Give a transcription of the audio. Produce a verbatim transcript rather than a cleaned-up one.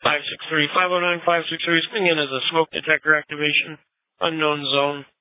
five six three, five oh nine, five six three. Swing in as a smoke detector activation. Unknown zone.